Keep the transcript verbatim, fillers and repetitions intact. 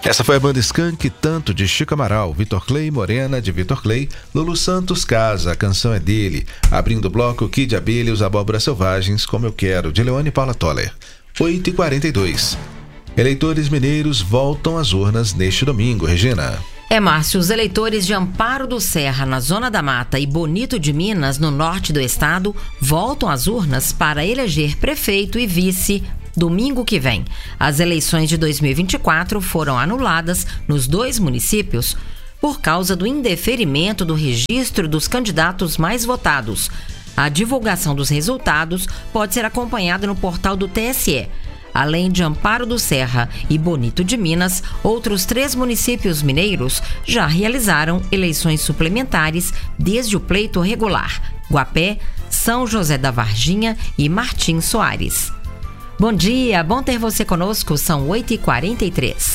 Essa foi a banda Skank, Tanto, de Chico Amaral, Vitor Clay, Morena, de Vitor Clay, Lulu Santos, Casa, a canção é dele. Abrindo o bloco, Kid Abelha e os Abóboras Selvagens, Como Eu Quero, de Leone Paula Toller. oito e quarenta e dois. Eleitores mineiros voltam às urnas neste domingo, Regina. É, Márcio, os eleitores de Amparo do Serra, na Zona da Mata, e Bonito de Minas, no norte do estado, voltam às urnas para eleger prefeito e vice domingo que vem. As eleições de dois mil e vinte e quatro foram anuladas nos dois municípios por causa do indeferimento do registro dos candidatos mais votados. A divulgação dos resultados pode ser acompanhada no portal do T S E. Além de Amparo do Serra e Bonito de Minas, outros três municípios mineiros já realizaram eleições suplementares desde o pleito regular: Guapé, São José da Varginha e Martim Soares. Bom dia, bom ter você conosco, são oito e quarenta e três.